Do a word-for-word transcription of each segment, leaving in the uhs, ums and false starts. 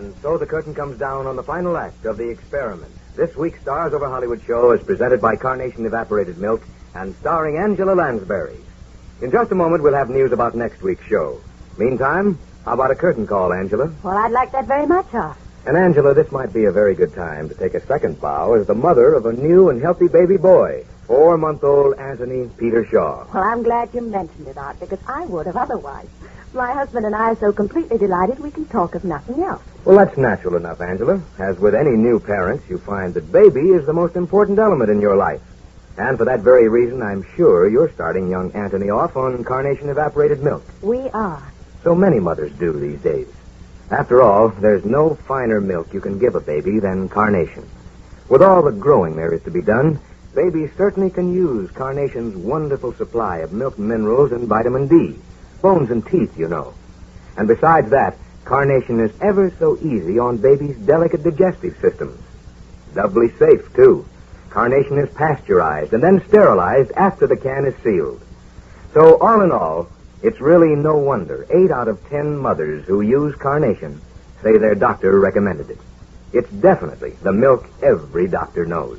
And so the curtain comes down on the final act of The Experiment. This week's Stars Over Hollywood show is presented by Carnation Evaporated Milk and starring Angela Lansbury. In just a moment, we'll have news about next week's show. Meantime, how about a curtain call, Angela? Well, I'd like that very much, Hoff. And, Angela, this might be a very good time to take a second bow as the mother of a new and healthy baby boy, four-month-old Anthony Peter Shaw. Well, I'm glad you mentioned it, Art, because I would have otherwise. My husband and I are so completely delighted we can talk of nothing else. Well, that's natural enough, Angela. As with any new parents, you find that baby is the most important element in your life. And for that very reason, I'm sure you're starting young Anthony off on Carnation Evaporated Milk. We are. So many mothers do these days. After all, there's no finer milk you can give a baby than Carnation. With all the growing there is to be done, babies certainly can use Carnation's wonderful supply of milk minerals and vitamin D. Bones and teeth, you know. And besides that, Carnation is ever so easy on babies' delicate digestive systems. Doubly safe, too. Carnation is pasteurized and then sterilized after the can is sealed. So, all in all, it's really no wonder eight out of ten mothers who use Carnation say their doctor recommended it. It's definitely the milk every doctor knows.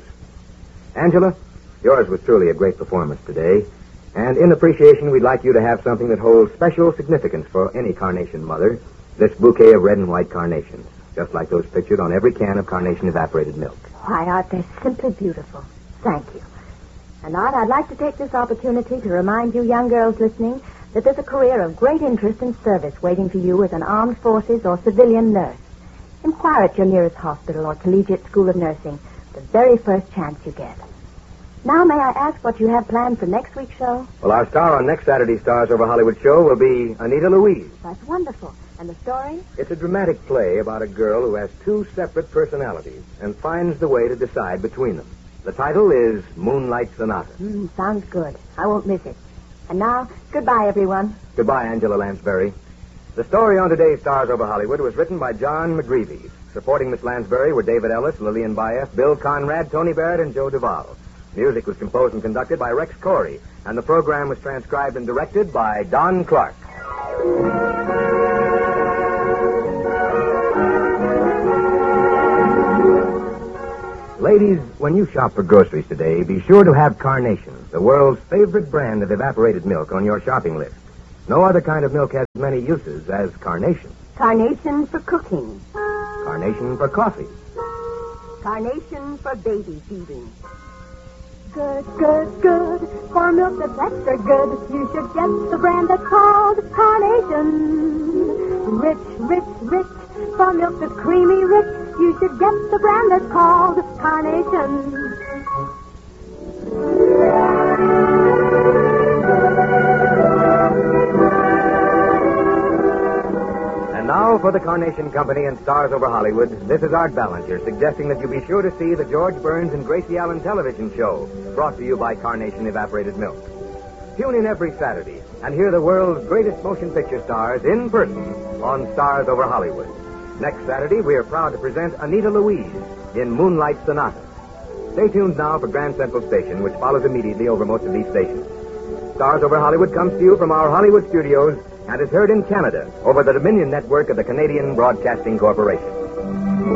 Angela, yours was truly a great performance today. And in appreciation, we'd like you to have something that holds special significance for any Carnation mother. This bouquet of red and white carnations, just like those pictured on every can of Carnation Evaporated Milk. Why, Art, they're simply beautiful. Thank you. And, Art, I'd like to take this opportunity to remind you young girls listening that there's a career of great interest and service waiting for you as an armed forces or civilian nurse. Inquire at your nearest hospital or collegiate school of nursing the very first chance you get. Now, may I ask what you have planned for next week's show? Well, our star on next Saturday's Stars Over Hollywood show will be Anita Louise. That's wonderful. And the story? It's a dramatic play about a girl who has two separate personalities and finds the way to decide between them. The title is Moonlight Sonata. Mm, sounds good. I won't miss it. And now, goodbye, everyone. Goodbye, Angela Lansbury. The story on today's Stars Over Hollywood was written by John McGreevy. Supporting Miss Lansbury were David Ellis, Lillian Baeff, Bill Conrad, Tony Barrett, and Joe Duvall. Music was composed and conducted by Rex Corey, and the program was transcribed and directed by Don Clark. Ladies, when you shop for groceries today, be sure to have Carnation, the world's favorite brand of evaporated milk, on your shopping list. No other kind of milk has as many uses as Carnation. Carnation for cooking. Carnation for coffee. Carnation for baby feeding. Good, good, good. For milk that's extra good, you should get the brand that's called Carnation. Rich, rich, rich. For milk that's creamy rich, you should get the brand that's called Carnation. And now for the Carnation Company and Stars Over Hollywood, this is Art Ballinger suggesting that you be sure to see the George Burns and Gracie Allen television show, brought to you by Carnation Evaporated Milk. Tune in every Saturday and hear the world's greatest motion picture stars in person on Stars Over Hollywood. Next Saturday, we are proud to present Anita Louise in Moonlight Sonata. Stay tuned now for Grand Central Station, which follows immediately over most of these stations. Stars Over Hollywood comes to you from our Hollywood studios and is heard in Canada over the Dominion Network of the Canadian Broadcasting Corporation.